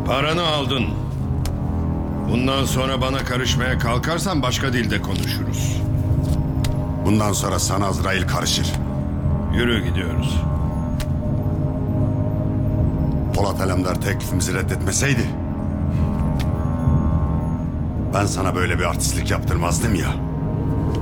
Paranı aldın. Bundan sonra bana karışmaya kalkarsan başka dilde konuşuruz. Bundan sonra sana Azrail karışır. Yürü, gidiyoruz. Polat Alemdar teklifimizi reddetmeseydi... ben sana böyle bir artistlik yaptırmazdım ya.